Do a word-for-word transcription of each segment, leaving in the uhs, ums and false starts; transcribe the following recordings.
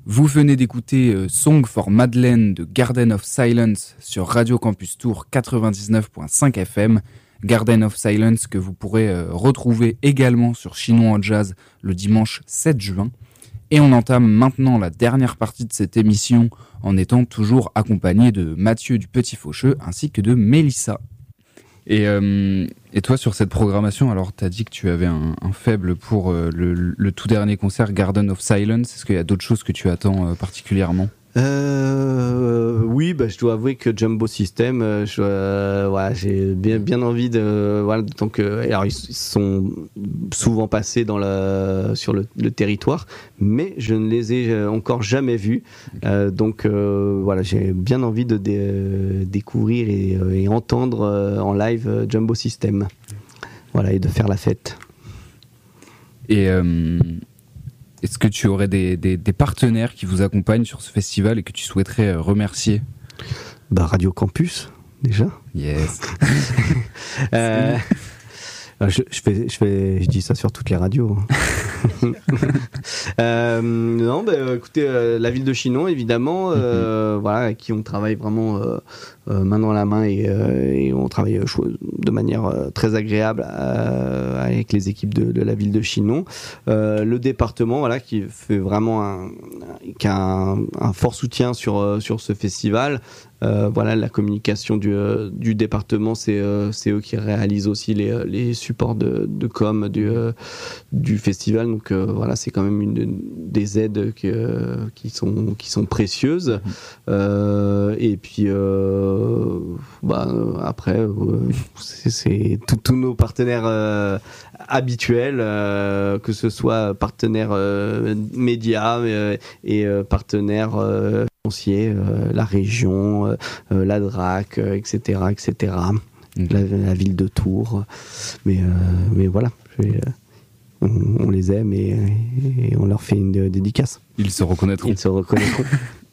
Vous venez d'écouter euh, Song for Madeleine de Garden of Silence sur Radio Campus Tour quatre-vingt-dix-neuf virgule cinq F M. Garden of Silence que vous pourrez euh, retrouver également sur Chinon en Jazz le dimanche sept juin. Et on entame maintenant la dernière partie de cette émission en étant toujours accompagné de Mathieu du Petit Faucheux ainsi que de Mélissa. Et, euh, et toi, sur cette programmation, alors tu as dit que tu avais un, un faible pour euh, le, le tout dernier concert Garden of Silence. Est-ce qu'il y a d'autres choses que tu attends euh, particulièrement ? Euh, oui, bah, je dois avouer que Jumbo System, euh, je, euh, voilà, j'ai bien, bien envie de. Voilà, tant que, alors, ils sont souvent passés dans la, sur le, le territoire, mais je ne les ai encore jamais vus. Euh, donc euh, voilà, j'ai bien envie de dé- découvrir et, et entendre euh, en live euh, Jumbo System. Voilà, et de faire la fête. Et. Euh... Est-ce que tu aurais des, des, des partenaires qui vous accompagnent sur ce festival et que tu souhaiterais remercier ? Bah, Radio Campus, déjà. Yes. euh, je, je, fais, je, fais, je dis ça sur toutes les radios. euh, non, bah, écoutez, euh, la ville de Chinon, évidemment, euh, mm-hmm. voilà, avec qui on travaille vraiment euh, euh, main dans la main et, euh, et on travaille euh, de manière euh, très agréable euh, avec les équipes de, de la ville de Chinon. Euh, le département, voilà, qui fait vraiment un, qui a un, un fort soutien sur, euh, sur ce festival. Euh, voilà, la communication du, euh, du département, c'est, euh, c'est eux qui réalisent aussi les, les supports de, de com du, euh, du festival. Donc euh, voilà, c'est quand même une, une des aides que, euh, qui, sont, qui sont précieuses. Euh, et puis euh, bah, après, euh, c'est, c'est tous nos partenaires euh, habituels, euh, que ce soit partenaires euh, médias euh, et euh, partenaires euh, financiers, euh, la région, euh, euh, la D R A C, euh, et cetera, et cetera. Mmh. La, la ville de Tours. Mais, euh, mais voilà, je vais, euh, on, on les aime et, et on leur fait une de, dédicace. Ils se reconnaîtront. Ils se reconnaîtront.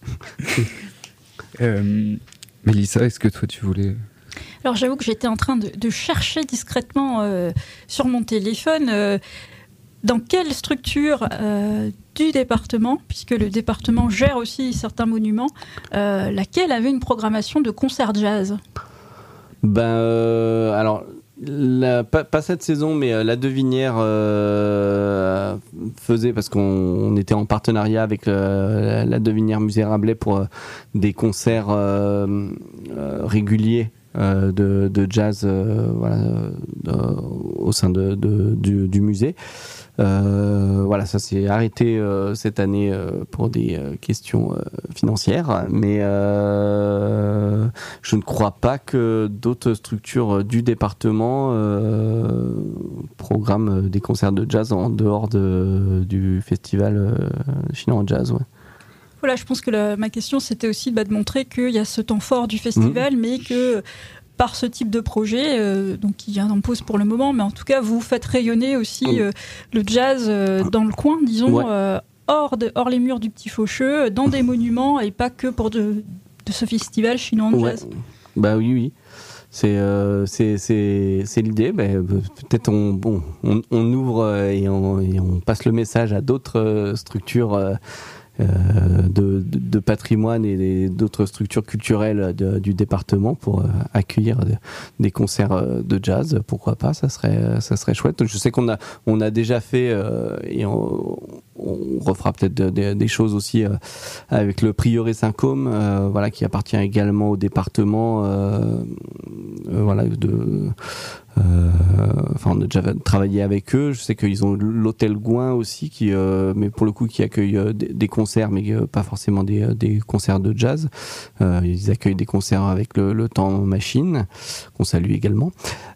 euh, Mélissa, est-ce que toi tu voulais... Alors j'avoue que j'étais en train de, de chercher discrètement euh, sur mon téléphone euh, dans quelle structure euh, du département, puisque le département gère aussi certains monuments, euh, laquelle avait une programmation de concert jazz. Ben euh, alors la, pas, pas cette saison, mais euh, la Devinière euh, faisait, parce qu'on on était en partenariat avec euh, la Devinière Musée Rabelais pour euh, des concerts euh, euh, réguliers. Euh, de, de jazz euh, voilà, euh, au sein de, de, du, du musée. Euh, voilà, ça s'est arrêté euh, cette année euh, pour des euh, questions euh, financières, mais euh, je ne crois pas que d'autres structures du département euh, programment des concerts de jazz en dehors de, du festival euh, Chinon en Jazz. Ouais. Voilà, je pense que la, ma question, c'était aussi bah, de montrer qu'il y a ce temps fort du festival, mmh. mais que par ce type de projet, euh, donc qui en pose pour le moment, mais en tout cas, vous faites rayonner aussi euh, le jazz euh, dans le coin, disons, ouais. euh, hors, de, hors les murs du Petit Faucheux, dans des monuments, et pas que pour de, de ce festival Chinon en Jazz. Ouais. Bah oui, oui. C'est, euh, c'est, c'est, c'est l'idée. Bah, peut-être on, bon, on, on ouvre et on, et on passe le message à d'autres structures euh, Euh, de, de, de patrimoine et des, d'autres structures culturelles de, du département pour euh, accueillir de, des concerts euh, de jazz. Pourquoi pas, ça serait, ça serait chouette. Je sais qu'on a, on a déjà fait euh, et on, on refera peut-être de, de, des choses aussi euh, avec le Prieuré Saint-Côme, euh, voilà, qui appartient également au département. Euh, euh, voilà, de... Euh, enfin, on a déjà travaillé avec eux. Je sais qu'ils ont l'hôtel Gouin aussi, qui, euh, mais pour le coup, qui accueille euh, des, des concerts, mais euh, pas forcément des, euh, des concerts de jazz. Euh, ils accueillent des concerts avec le, le temps machine, qu'on salue également.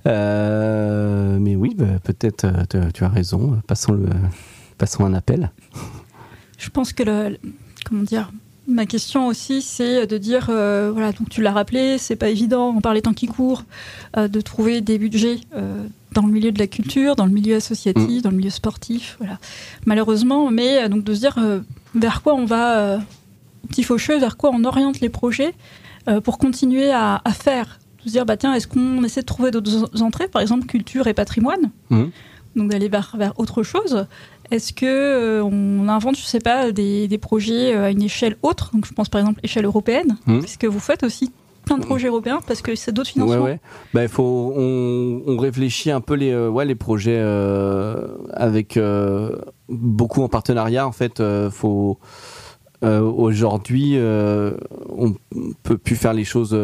Euh, mais oui, bah, peut-être, euh, tu as raison. Passons, le, passons un appel. Je pense que le, comment dire. Ma question aussi, c'est de dire, euh, voilà, donc tu l'as rappelé, c'est pas évident, par les temps qui courent, euh, de trouver des budgets euh, dans le milieu de la culture, dans le milieu associatif, mmh. dans le milieu sportif, voilà. Malheureusement, mais euh, donc de se dire euh, vers quoi on va, euh, Petit Faucheux, vers quoi on oriente les projets euh, pour continuer à, à faire. De se dire, bah tiens, est-ce qu'on essaie de trouver d'autres entrées, par exemple culture et patrimoine, mmh. donc d'aller vers, vers autre chose, Est-ce que euh, on invente, je sais pas, des, des projets à une échelle autre? Donc, je pense par exemple échelle européenne. Mmh. Est-ce que vous faites aussi plein de projets européens parce que c'est d'autres financements? Ouais, ouais. Bah, faut, on, on réfléchit un peu les, euh, ouais, les projets euh, avec euh, beaucoup en partenariat. En fait, euh, faut euh, aujourd'hui, euh, on peut plus faire les choses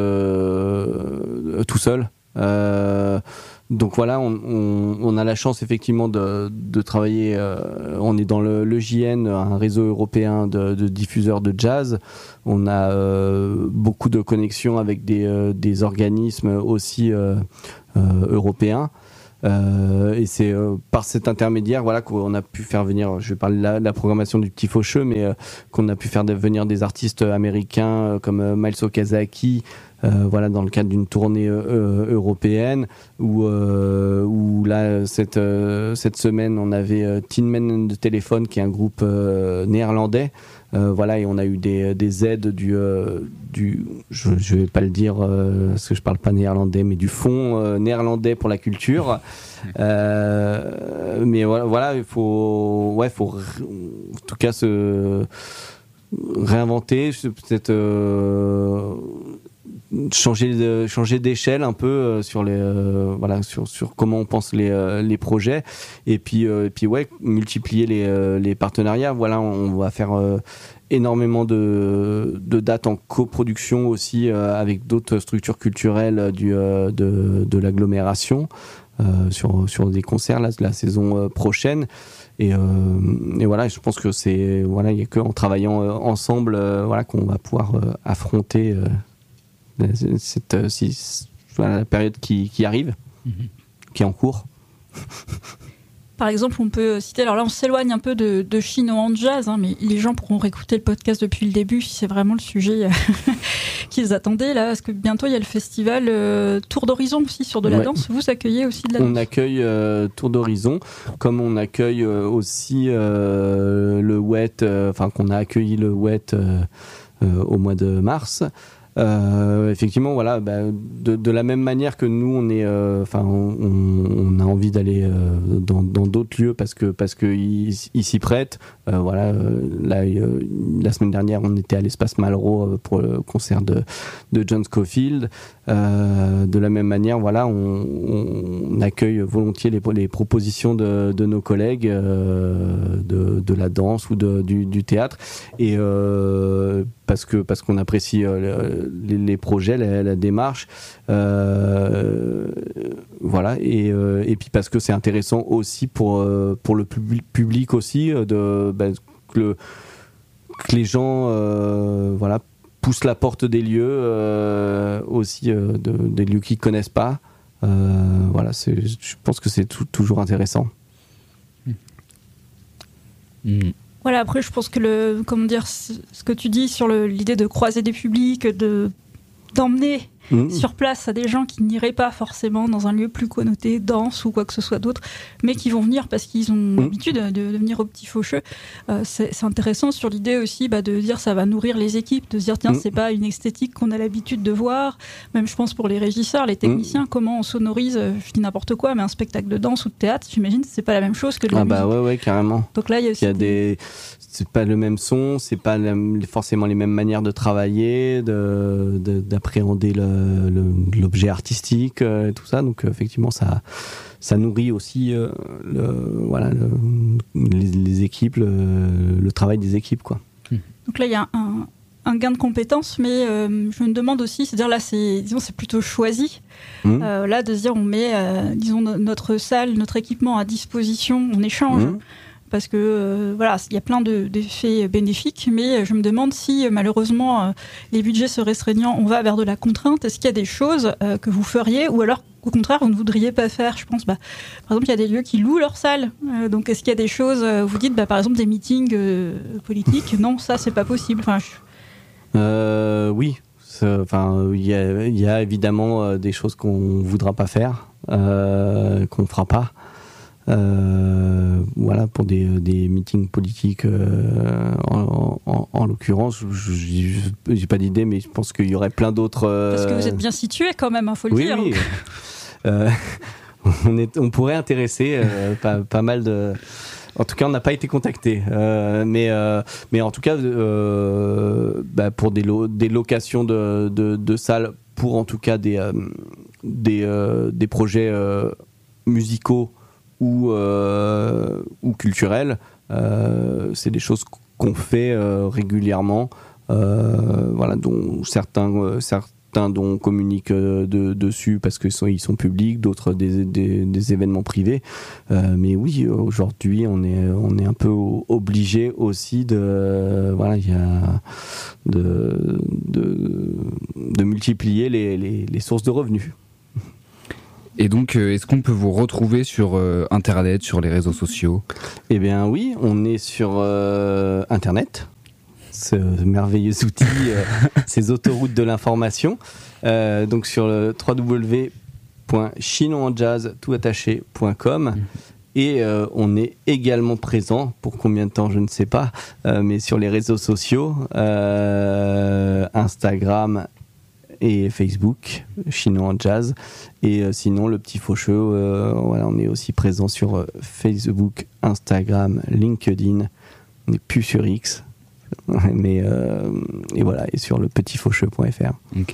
euh, tout seul. Euh, donc voilà, on, on, on a la chance effectivement de, de travailler. Euh, on est dans le, le J N, un réseau européen de, de diffuseurs de jazz. On a euh, beaucoup de connexions avec des, euh, des organismes aussi euh, euh, européens. Euh, et c'est euh, par cet intermédiaire, voilà, qu'on a pu faire venir. Je vais parler de la, de la programmation du Petit Faucheux, mais euh, qu'on a pu faire venir des artistes américains euh, comme euh, Miles Okazaki. Euh, voilà, dans le cadre d'une tournée euh, européenne où, euh, où là cette, euh, cette semaine on avait euh, Tin Men and the Telephone qui est un groupe euh, néerlandais, euh, voilà, et on a eu des, des aides du, euh, du je, je vais pas le dire euh, parce que je parle pas néerlandais, mais du fonds euh, néerlandais pour la culture. Euh, mais voilà, voilà, il faut, ouais, faut en tout cas se réinventer, peut-être. Euh, changer de, changer d'échelle un peu euh, sur les euh, voilà sur sur comment on pense les euh, les projets, et puis euh, et puis ouais, multiplier les euh, les partenariats. Voilà, on va faire euh, énormément de de dates en coproduction aussi euh, avec d'autres structures culturelles du euh, de de l'agglomération euh, sur sur des concerts là la saison euh, prochaine. Et, euh, et voilà, je pense que c'est voilà, il y a que en travaillant euh, ensemble euh, voilà qu'on va pouvoir euh, affronter euh, cette euh, si, voilà, la période qui, qui arrive, mmh. qui est en cours. Par exemple, on peut citer, alors là on s'éloigne un peu de, de Chino en jazz, hein, mais les gens pourront réécouter le podcast depuis le début si c'est vraiment le sujet qu'ils attendaient là, parce que bientôt il y a le festival euh, Tour d'Horizon aussi sur de la ouais. danse. Vous accueillez aussi de la on danse? On accueille euh, Tour d'Horizon, comme on accueille euh, aussi euh, le W E T, enfin euh, qu'on a accueilli le W E T euh, euh, au mois de mars. Euh, effectivement, voilà, bah, de, de la même manière que nous, on est, enfin, euh, on, on a envie d'aller euh, dans, dans d'autres lieux parce que parce que ils, ils s'y prêtent. Euh, voilà, euh, là, euh, la semaine dernière, on était à l'Espace Malraux pour le concert de de John Scofield. Euh, de la même manière, voilà, on, on accueille volontiers les, les propositions de, de nos collègues euh, de, de la danse ou de, du, du théâtre, et euh, parce que parce qu'on apprécie euh, les, les projets, la, la démarche, euh, voilà, et euh, et puis parce que c'est intéressant aussi pour euh, pour le public, public aussi de bah, que, le, que les gens euh, voilà poussent la porte des lieux euh, aussi euh, de, des lieux qu'ils connaissent pas. Euh, voilà, c'est, je pense que c'est tout, toujours intéressant. Mmh. Voilà, après je pense que le, comment dire, ce que tu dis sur le, l'idée de croiser des publics, de, d'emmener mmh. sur place à des gens qui n'iraient pas forcément dans un lieu plus connoté danse ou quoi que ce soit d'autre, mais qui vont venir parce qu'ils ont mmh. l'habitude de, de venir au Petit Faucheux. Euh, c'est, c'est intéressant sur l'idée aussi bah, de dire ça va nourrir les équipes, de se dire tiens, mmh. c'est pas une esthétique qu'on a l'habitude de voir. Même je pense pour les régisseurs, les techniciens, mmh. comment on sonorise, je dis n'importe quoi, mais un spectacle de danse ou de théâtre, j'imagine c'est pas la même chose que de la ah musique. bah ouais ouais carrément. Donc là il y a aussi il y a des... des... c'est pas le même son, c'est pas la... forcément les mêmes manières de travailler, de, de d'appréhender le, le l'objet artistique, euh, tout ça, donc euh, effectivement ça ça nourrit aussi euh, le, voilà le, les, les équipes, le, le travail des équipes quoi. Donc là il y a un, un gain de compétences, mais euh, je me demande aussi, c'est-à-dire là c'est disons c'est plutôt choisi, mmh. euh, là de se dire on met euh, disons no- notre salle, notre équipement à disposition, on échange. Mmh. Parce que euh, voilà, il y a plein de, d'effets bénéfiques, mais je me demande si malheureusement euh, les budgets se restreignant, on va vers de la contrainte. Est-ce qu'il y a des choses euh, que vous feriez, ou alors au contraire vous ne voudriez pas faire? Je pense, bah, par exemple, il y a des lieux qui louent leurs salles. Euh, donc, est-ce qu'il y a des choses euh, vous dites, bah, par exemple, des meetings euh, politiques? Non, ça c'est pas possible. Enfin, je... euh, oui. Enfin, il y a, il y a évidemment euh, des choses qu'on voudra pas faire, euh, qu'on fera pas. Euh, voilà, pour des, des meetings politiques euh, en, en, en l'occurrence, je, je, j'ai pas d'idée, mais je pense qu'il y aurait plein d'autres. Euh... Parce que vous êtes bien situé quand même, il hein, faut le oui, dire. Oui, euh, on, est, on pourrait intéresser euh, pas, pas mal de. En tout cas, on n'a pas été contacté. Euh, mais, euh, mais en tout cas, euh, bah, pour des, lo- des locations de, de, de salles, pour en tout cas des, euh, des, euh, des projets euh, musicaux ou, euh, ou culturels, euh, c'est des choses qu'on fait euh, régulièrement, euh, voilà, dont certains, euh, certains dont on communique euh, de, dessus parce qu'ils sont, ils sont publics, d'autres des, des, des événements privés. Euh, mais oui, aujourd'hui, on est, on est un peu obligé aussi de, euh, voilà, il y a de, de, de multiplier les, les, les sources de revenus. Et donc, euh, est-ce qu'on peut vous retrouver sur euh, Internet, sur les réseaux sociaux ? Eh bien oui, on est sur euh, Internet, ce merveilleux outil, euh, ces autoroutes de l'information. Euh, donc sur le w w w point chinon en jazz tout attaché point com. Et euh, on est également présent, pour combien de temps je ne sais pas, euh, mais sur les réseaux sociaux, euh, Instagram et Facebook, Chinon en jazz. Et euh, sinon, le petit faucheux, euh, voilà, on est aussi présent sur euh, Facebook, Instagram, LinkedIn. On n'est plus sur X, mais euh, et voilà, et sur le petit faucheux point f r. Ok.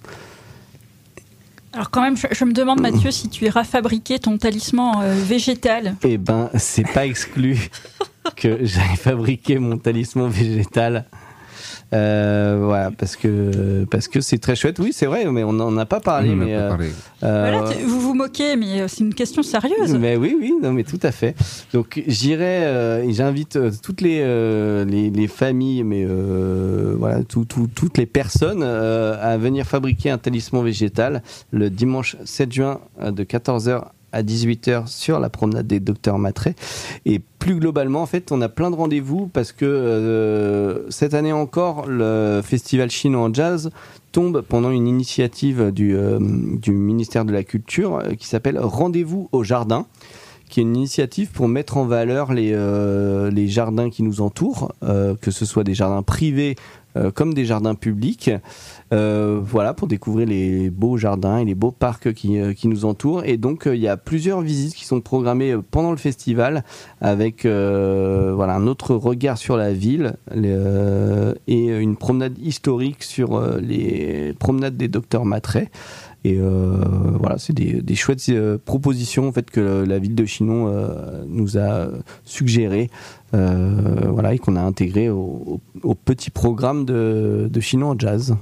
Alors quand même, je, je me demande, Mathieu, si tu iras fabriquer ton talisman euh, végétal. Eh ben, c'est pas exclu que j'aille fabriquer mon talisman végétal. Euh, voilà, parce que parce que c'est très chouette. Oui, c'est vrai, mais on n'en a pas parlé. On en a mais pas euh, parlé. euh, Voilà, tu- vous vous moquez, mais c'est une question sérieuse. Mais oui, oui, non, mais tout à fait. Donc j'irai, euh, et j'invite euh, toutes les, euh, les les familles, mais euh, voilà, tout, tout, toutes les personnes euh, à venir fabriquer un talisman végétal le dimanche sept juin euh, de quatorze heures à dix-huit heures sur la promenade des Docteurs Matré. Et plus globalement, en fait, on a plein de rendez-vous parce que euh, cette année encore, le festival Chinon en jazz tombe pendant une initiative du, euh, du ministère de la Culture euh, qui s'appelle Rendez-vous au jardin, qui est une initiative pour mettre en valeur les, euh, les jardins qui nous entourent, euh, que ce soit des jardins privés euh, comme des jardins publics, euh, voilà, pour découvrir les beaux jardins et les beaux parcs qui, euh, qui nous entourent. Et donc, euh, il y a plusieurs visites qui sont programmées pendant le festival avec euh, voilà, un autre regard sur la ville les, euh, et une promenade historique sur euh, les promenades des Docteurs Matré. Et euh, voilà, c'est des, des chouettes euh, propositions en fait, que la ville de Chinon euh, nous a suggérées, euh, voilà, et qu'on a intégrées au, au, au petit programme de, de Chinon en jazz.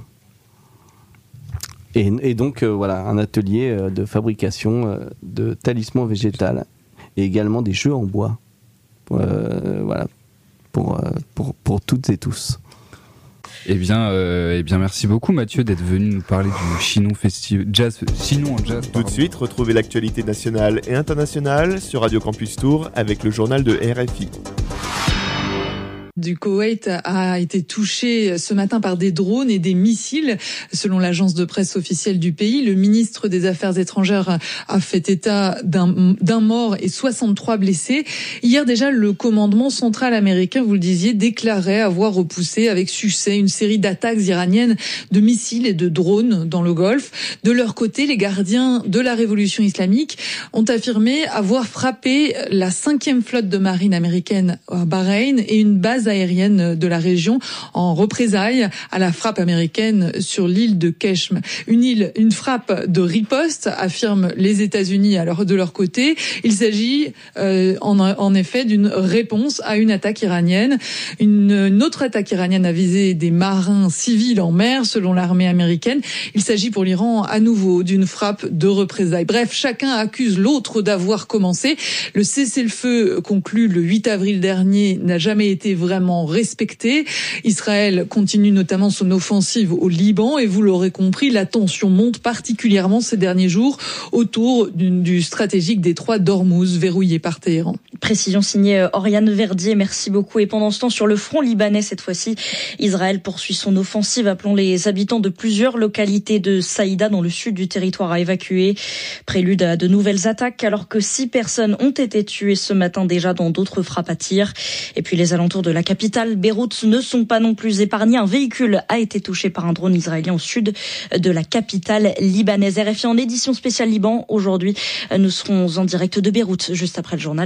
Et, et donc, euh, voilà, un atelier euh, de fabrication euh, de talismans végétal et également des jeux en bois. Euh, voilà, pour, euh, pour, pour toutes et tous. Eh bien, euh, eh bien, merci beaucoup Mathieu d'être venu nous parler du Chinon Festival Jazz, Chinon en jazz. Tout de suite, retrouvez l'actualité nationale et internationale sur Radio Campus Tour avec le journal de R F I. Du Koweït a été touché ce matin par des drones et des missiles. Selon l'agence de presse officielle du pays, le ministre des Affaires étrangères a fait état d'un, d'un mort et soixante-trois blessés. Hier déjà, le commandement central américain, vous le disiez, déclarait avoir repoussé avec succès une série d'attaques iraniennes de missiles et de drones dans le Golfe. De leur côté, les gardiens de la révolution islamique ont affirmé avoir frappé la cinquième flotte de marine américaine à Bahreïn et une base aérienne de la région en représailles à la frappe américaine sur l'île de Keshm. Une île, une frappe de riposte, affirment les États-Unis alors de leur côté. Il s'agit euh, en, en effet d'une réponse à une attaque iranienne. Une, une autre attaque iranienne a visé des marins civils en mer, selon l'armée américaine. Il s'agit pour l'Iran à nouveau d'une frappe de représailles. Bref, chacun accuse l'autre d'avoir commencé. Le cessez-le-feu conclu le huit avril dernier n'a jamais été vraiment respecté. Israël continue notamment son offensive au Liban et vous l'aurez compris, la tension monte particulièrement ces derniers jours autour du, du stratégique détroit d'Ormuz verrouillé par Téhéran. Précision signée Oriane Verdier, merci beaucoup. Et pendant ce temps, sur le front libanais, cette fois-ci, Israël poursuit son offensive, appelant les habitants de plusieurs localités de Saïda, dans le sud du territoire, à évacuer. Prélude à de nouvelles attaques, alors que six personnes ont été tuées ce matin déjà dans d'autres frappes à tir. Et puis les alentours de la capitale, Beyrouth, ne sont pas non plus épargnés. Un véhicule a été touché par un drone israélien au sud de la capitale libanaise. R F I en édition spéciale Liban. Aujourd'hui, nous serons en direct de Beyrouth, juste après le journal avec Romain.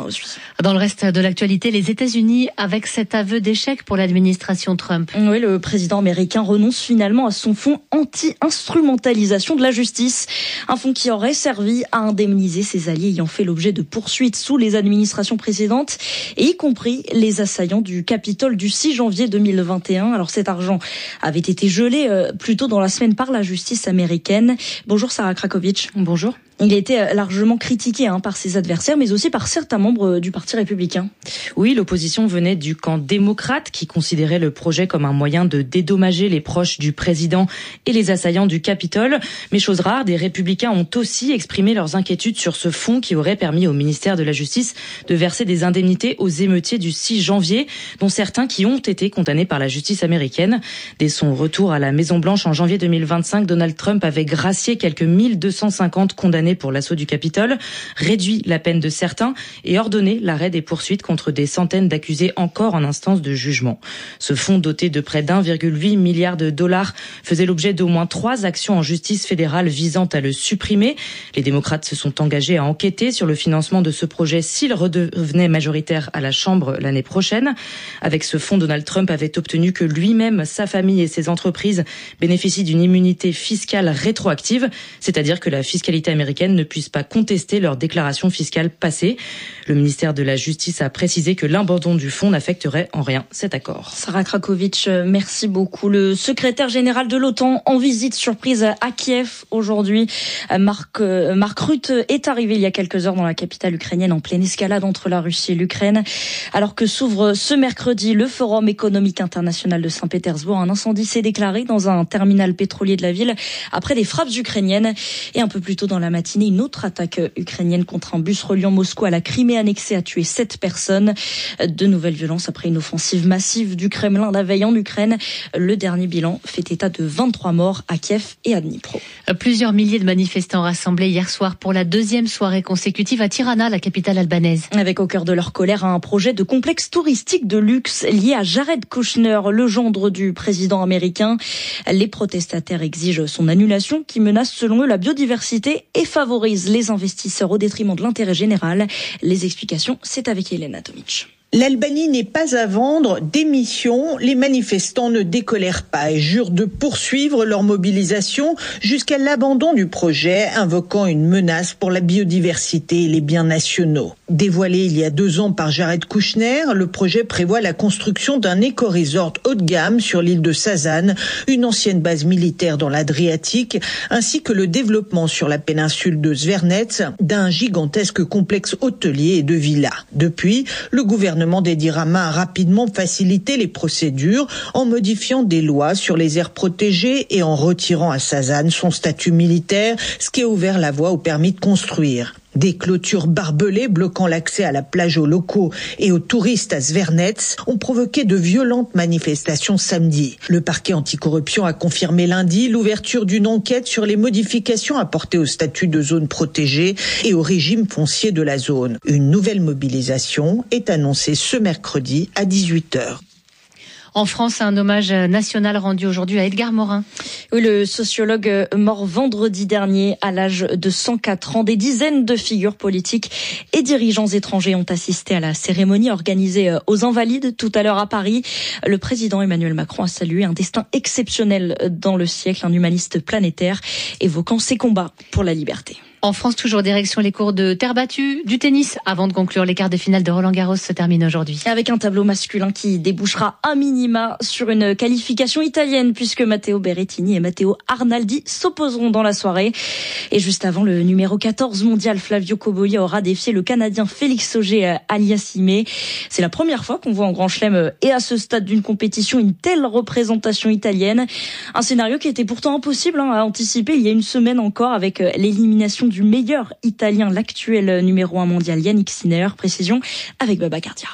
Romain Ossuy. Dans le reste de l'actualité, les États-Unis avec cet aveu d'échec pour l'administration Trump. Oui, le président américain renonce finalement à son fonds anti-instrumentalisation de la justice. Un fonds qui aurait servi à indemniser ses alliés ayant fait l'objet de poursuites sous les administrations précédentes, et y compris les assaillants du Capitole du six janvier deux mille vingt et un. Alors cet argent avait été gelé euh, plus tôt dans la semaine par la justice américaine. Bonjour Sarah Krakovic. Bonjour. Il a été largement critiqué hein, par ses adversaires, mais aussi par certains membres du Parti républicain. Oui, l'opposition venait du camp démocrate qui considérait le projet comme un moyen de dédommager les proches du président et les assaillants du Capitole. Mais chose rare, des républicains ont aussi exprimé leurs inquiétudes sur ce fonds qui aurait permis au ministère de la Justice de verser des indemnités aux émeutiers du six janvier, dont certains qui ont été condamnés par la justice américaine. Dès son retour à la Maison-Blanche en janvier deux mille vingt-cinq, Donald Trump avait gracié quelques mille deux cent cinquante condamnés pour l'assaut du Capitole, réduit la peine de certains et ordonné l'arrêt des poursuites contre des centaines d'accusés encore en instance de jugement. Ce fonds doté de près d'un virgule huit milliard de dollars faisait l'objet d'au moins trois actions en justice fédérale visant à le supprimer. Les démocrates se sont engagés à enquêter sur le financement de ce projet s'il redevenait majoritaire à la Chambre l'année prochaine. Avec ce fonds, Donald Trump avait obtenu que lui-même, sa famille et ses entreprises bénéficient d'une immunité fiscale rétroactive, c'est-à-dire que la fiscalité américaine ne puissent pas contester leur déclaration fiscale passée. Le ministère de la Justice a précisé que l'abandon du fonds n'affecterait en rien cet accord. Sarah Krakovic, merci beaucoup. Le secrétaire général de l'OTAN en visite surprise à Kiev aujourd'hui. Mark, Mark Rutte est arrivé il y a quelques heures dans la capitale ukrainienne en pleine escalade entre la Russie et l'Ukraine. Alors que s'ouvre ce mercredi le Forum économique international de Saint-Pétersbourg, un incendie s'est déclaré dans un terminal pétrolier de la ville après des frappes ukrainiennes. Et un peu plus tôt dans la matinée, une autre attaque ukrainienne contre un bus reliant Moscou à la Crimée annexée a tué sept personnes. De nouvelles violences après une offensive massive du Kremlin la veille en Ukraine. Le dernier bilan fait état de vingt-trois morts à Kiev et à Dnipro. Plusieurs milliers de manifestants rassemblés hier soir pour la deuxième soirée consécutive à Tirana, la capitale albanaise. Avec au cœur de leur colère un projet de complexe touristique de luxe lié à Jared Kushner, le gendre du président américain. Les protestataires exigent son annulation qui menace selon eux la biodiversité et favorise les investisseurs au détriment de l'intérêt général. Les explications, c'est avec Elena Tomic. L'Albanie n'est pas à vendre, démission, les manifestants ne décolèrent pas et jurent de poursuivre leur mobilisation jusqu'à l'abandon du projet, invoquant une menace pour la biodiversité et les biens nationaux. Dévoilé il y a deux ans par Jared Kushner, le projet prévoit la construction d'un éco-resort haut de gamme sur l'île de Sazan, une ancienne base militaire dans l'Adriatique, ainsi que le développement sur la péninsule de Zvernets d'un gigantesque complexe hôtelier et de villas. Depuis, le gouvernement d'Edi Rama a rapidement facilité les procédures en modifiant des lois sur les aires protégées et en retirant à Sazan son statut militaire, ce qui a ouvert la voie au permis de construire. Des clôtures barbelées bloquant l'accès à la plage aux locaux et aux touristes à Zvernets ont provoqué de violentes manifestations samedi. Le parquet anticorruption a confirmé lundi l'ouverture d'une enquête sur les modifications apportées au statut de zone protégée et au régime foncier de la zone. Une nouvelle mobilisation est annoncée ce mercredi à dix-huit heures. En France, un hommage national rendu aujourd'hui à Edgar Morin. Oui, le sociologue mort vendredi dernier à l'âge de cent quatre ans. Des dizaines de figures politiques et dirigeants étrangers ont assisté à la cérémonie organisée aux Invalides tout à l'heure à Paris. Le président Emmanuel Macron a salué un destin exceptionnel dans le siècle, un humaniste planétaire évoquant ses combats pour la liberté. En France, toujours direction les cours de terre battue, du tennis, avant de conclure les quarts de finale de Roland-Garros se terminent aujourd'hui. Avec un tableau masculin qui débouchera à minima sur une qualification italienne, puisque Matteo Berrettini et Matteo Arnaldi s'opposeront dans la soirée. Et juste avant, le numéro quatorze mondial Flavio Cobolli aura défié le Canadien Félix Auger-Aliassime. C'est la première fois qu'on voit en Grand Chelem et à ce stade d'une compétition une telle représentation italienne. Un scénario qui était pourtant impossible hein, à anticiper il y a une semaine encore avec l'élimination du meilleur italien, l'actuel numéro un mondial Yannick Sinner. Précision avec Baba Cardiara.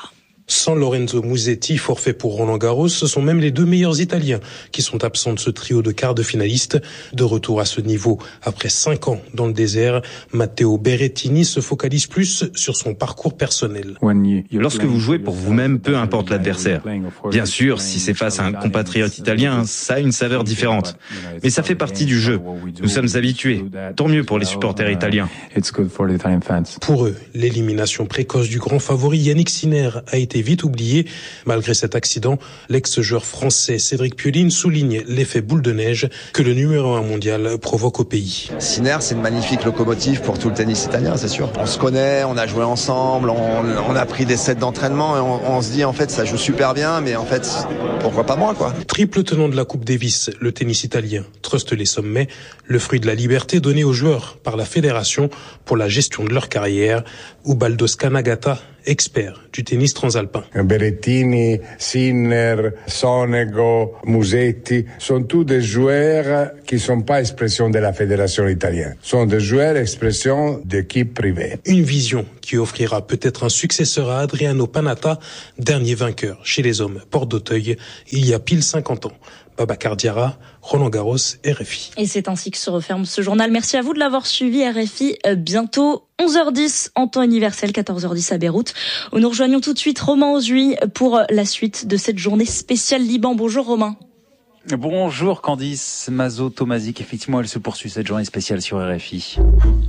Sans Lorenzo Musetti, forfait pour Roland Garros, ce sont même les deux meilleurs Italiens qui sont absents de ce trio de quarts de finalistes. De retour à ce niveau, après cinq ans dans le désert, Matteo Berrettini se focalise plus sur son parcours personnel. Lorsque vous jouez pour vous-même, peu importe l'adversaire. Bien sûr, si c'est face à un compatriote italien, ça a une saveur différente. Mais ça fait partie du jeu. Nous sommes habitués. Tant mieux pour les supporters italiens. Pour eux, l'élimination précoce du grand favori Yannick Sinner a été vite oublié. Malgré cet accident, l'ex-joueur français Cédric Pioline souligne l'effet boule de neige que le numéro un mondial provoque au pays. Sinner, c'est une magnifique locomotive pour tout le tennis italien, c'est sûr. On se connaît, on a joué ensemble, on, on a pris des sets d'entraînement et on, on se dit en fait ça joue super bien, mais en fait pourquoi pas moi quoi. Triple tenant de la Coupe Davis, le tennis italien truste les sommets, le fruit de la liberté donnée aux joueurs par la fédération pour la gestion de leur carrière. Ubaldo Scanagata, expert du tennis transalpin. Berrettini, Sinner, Sonego, Musetti sont tous des joueurs qui ne sont pas expression de la fédération italienne. Sont des joueurs expression d'équipes privées. Une vision qui offrira peut-être un successeur à Adriano Panatta, dernier vainqueur chez les hommes Porte d'Auteuil il y a pile cinquante ans. Babacar Diarra, Roland Garros, R F I. Et c'est ainsi que se referme ce journal. Merci à vous de l'avoir suivi, R F I. Bientôt onze heures dix en temps universel, quatorze heures dix à Beyrouth. Nous rejoignons tout de suite Romain Ozui pour la suite de cette journée spéciale Liban. Bonjour Romain. Bonjour Candice Mazo Tomazic. Effectivement, elle se poursuit cette journée spéciale sur R F I.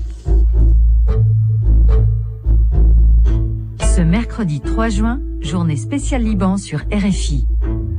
Ce mercredi trois juin, journée spéciale Liban sur R F I.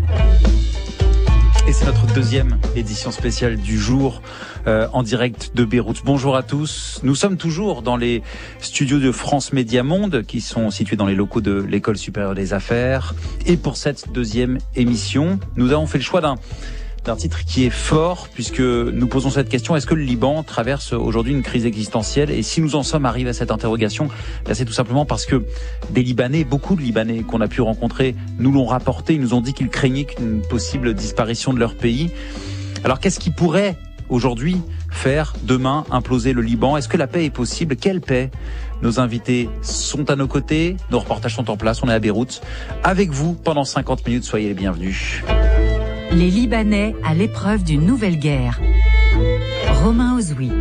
Et c'est notre deuxième édition spéciale du jour euh, en direct de Beyrouth. Bonjour à tous. Nous sommes toujours dans les studios de France Média Monde qui sont situés dans les locaux de l'École supérieure des affaires. Et pour cette deuxième émission, nous avons fait le choix d'un d'un titre qui est fort puisque nous posons cette question: est-ce que le Liban traverse aujourd'hui une crise existentielle? Et si nous en sommes arrivés à cette interrogation, ben c'est tout simplement parce que des Libanais, beaucoup de Libanais qu'on a pu rencontrer, nous l'ont rapporté. Ils nous ont dit qu'ils craignaient une possible disparition de leur pays. Alors qu'est-ce qui pourrait aujourd'hui faire demain imploser le Liban? Est-ce que la paix est possible? Quelle paix? Nos invités sont à nos côtés, nos reportages sont en place, on est à Beyrouth. Avec vous pendant cinquante minutes, soyez les bienvenus. Les Libanais à l'épreuve d'une nouvelle guerre. Romain Ozui.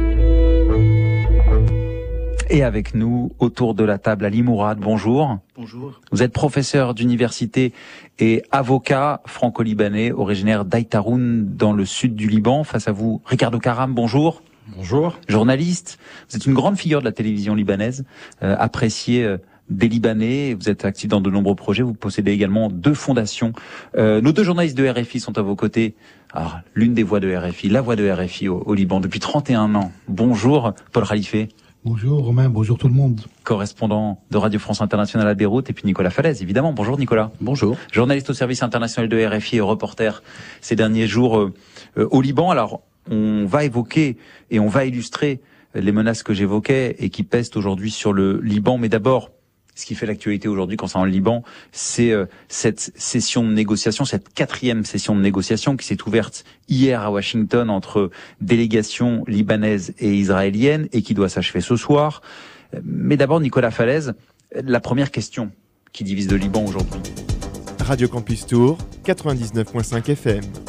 Et avec nous, autour de la table, Ali Mourad, bonjour. Bonjour. Vous êtes professeur d'université et avocat franco-libanais, originaire d'Aïtaroun, dans le sud du Liban. Face à vous, Ricardo Karam, bonjour. Bonjour. Journaliste, vous êtes une grande figure de la télévision libanaise, euh, appréciée euh, des Libanais, vous êtes actif dans de nombreux projets, vous possédez également deux fondations. Euh, nos deux journalistes de R F I sont à vos côtés. Alors, l'une des voix de R F I, la voix de R F I au, au Liban depuis trente et un ans. Bonjour, Paul Khalife. Bonjour Romain, bonjour tout le monde. Correspondant de Radio France Internationale à Beyrouth, et puis Nicolas Falaise, évidemment. Bonjour Nicolas. Bonjour. Journaliste au service international de R F I et reporter ces derniers jours euh, euh, au Liban. Alors, on va évoquer et on va illustrer les menaces que j'évoquais et qui pèsent aujourd'hui sur le Liban. Mais d'abord, ce qui fait l'actualité aujourd'hui concernant le Liban, c'est euh, cette session de négociation, cette quatrième session de négociation qui s'est ouverte hier à Washington entre délégations libanaises et israéliennes et qui doit s'achever ce soir. Mais d'abord, Nicolas Falaise, la première question qui divise le Liban aujourd'hui. Radio Campus Tour, quatre-vingt-dix-neuf virgule cinq F M.